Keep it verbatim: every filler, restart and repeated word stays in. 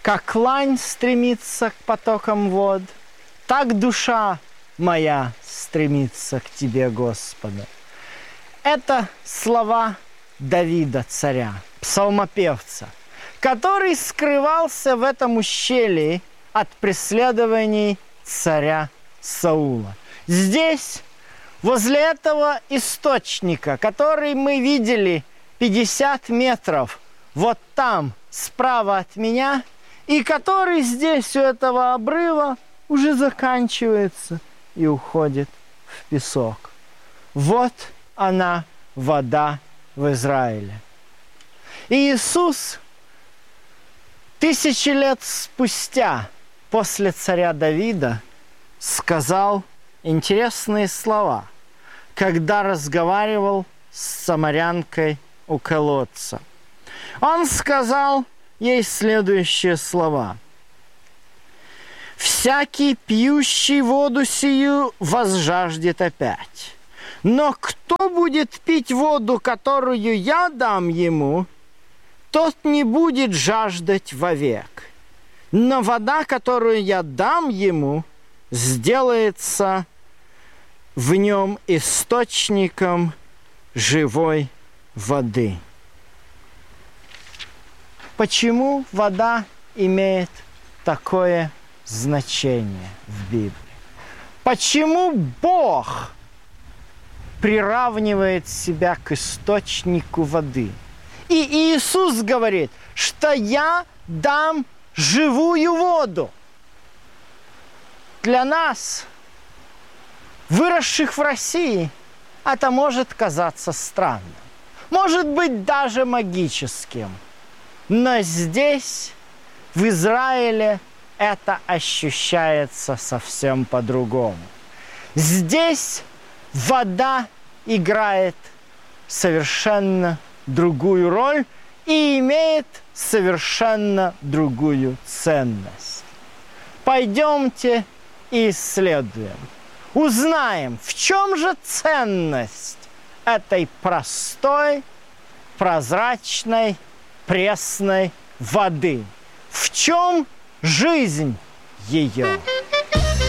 Как лань стремится к потокам вод, так душа моя стремится к Тебе, Господи. Это слова Давида, царя, псалмопевца, который скрывался в этом ущелье от преследований царя Саула. Здесь, возле этого источника, который мы видели пятьдесят метров, вот там, справа от меня, и который здесь у этого обрыва уже заканчивается и уходит в песок. Вот она, вода в Израиле. И Иисус тысячи лет спустя, после царя Давида, сказал интересные слова, когда разговаривал с самарянкой у колодца. Он сказал ей следующие слова. «Всякий, пьющий воду сию, возжаждет опять. Но кто будет пить воду, которую я дам ему, тот не будет жаждать вовек. Но вода, которую я дам ему, сделается в нем источником живой воды». Почему вода имеет такое значение в Библии? Почему Бог приравнивает себя к источнику воды? И Иисус говорит, что я дам живую воду. Для нас, выросших в России, это может казаться странным. Может быть, даже магическим. Но здесь, в Израиле, это ощущается совсем по-другому. Здесь вода играет совершенно другую роль и имеет совершенно другую ценность. Пойдемте и исследуем. Узнаем, в чем же ценность этой простой, прозрачной, пресной воды. В чем жизнь ее?